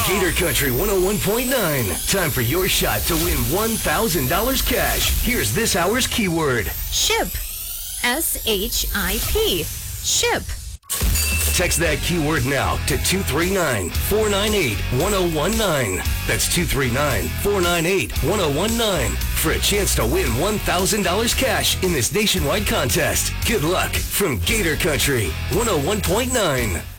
Gator Country 101.9. Time for your shot to win $1,000 cash. Here's this hour's keyword. Ship. S-H-I-P. Ship. Text that keyword now to 239-498-1019. That's 239-498-1019 for a chance to win $1,000 cash in this nationwide contest. Good luck from Gator Country 101.9.